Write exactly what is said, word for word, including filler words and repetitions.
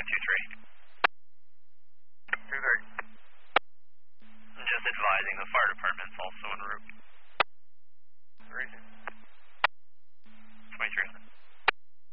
two three. two three. Just advising the fire department's also en route.